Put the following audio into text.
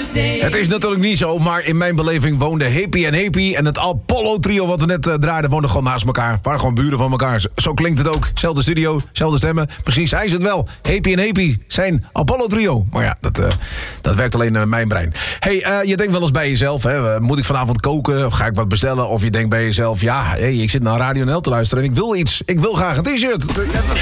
Het is natuurlijk niet zo, maar in mijn beleving woonden Happy en Happy en het Apollo trio wat we net draaiden, woonden gewoon naast elkaar. Waren gewoon buren van elkaar. Zo klinkt het ook. Zelfde studio, zelfde stemmen. Precies, hij is het wel. Happy en Happy zijn Apollo trio. Maar ja, dat werkt alleen in mijn brein. Hey, je denkt wel eens bij jezelf, hè, moet ik vanavond koken? Of ga ik wat bestellen? Of je denkt bij jezelf, ja, hey, ik zit naar Radio NL te luisteren en ik wil iets. Ik wil graag een t-shirt.